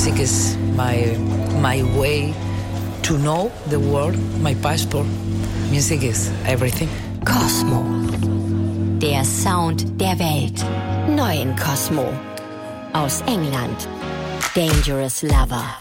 music is my way to know the world, my passport. Music is everything. Cosmo. Der Sound der Welt. Neu in Cosmo. Aus England. Dangerous Lover.